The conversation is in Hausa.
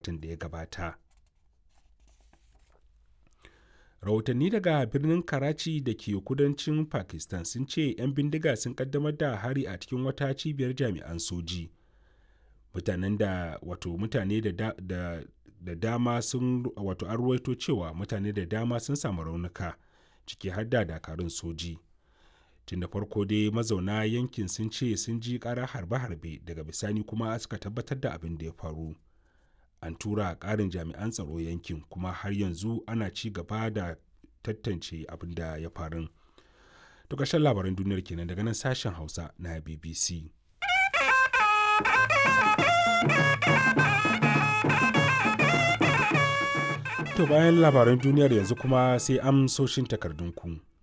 watan da ya gabata. Rahotanni daga birnin Karachi da ke kudancin Pakistan sun ce 'yan bindiga sun kaddamar da hari a cikin wata cibiyar jami'an soji. Mutane da dama sun an ruwaito cewa mutane da dama sun samu raunuka, ciki har da dakarun soji. Tun da farko dai mazauna yankin sun ce sun ji ƙarar harbe-harbe, daga bisani kuma suka tabbatar da abin da ya faru. An tura ƙarin jami'an tsaro yankin, kuma har yanzu ana ci gaba da tantance abin da ya faru. To ƙarshen labaran duniyar kenan daga nan sashen Hausa na BBC. To bayan labaran duniyar yanzu kuma sai amsoshin takardunku.